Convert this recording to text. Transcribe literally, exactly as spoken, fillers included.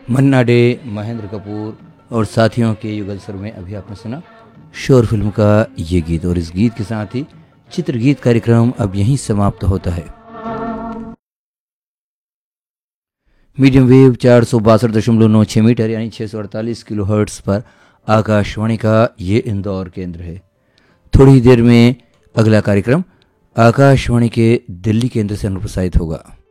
मन्ना day, Mahendra Kapoor और साथियों के युगल स्वर में अभी आपने सुना शोर फिल्म का ये गीत। और इस गीत के साथ ही चित्रगीत कार्यक्रम अब यहीं समाप्त होता है। मीडियम वेव चार सौ बासठ दशमलव नौ छः मीटर यानी छः सौ अड़तालीस किलो हर्ट्स पर आकाशवाणी का ये इंदौर केंद्र है। थोड़ी देर में अगला कार्यक्रम आकाशवाणी के दिल्ली केंद्र से अनुप्रसारित होगा।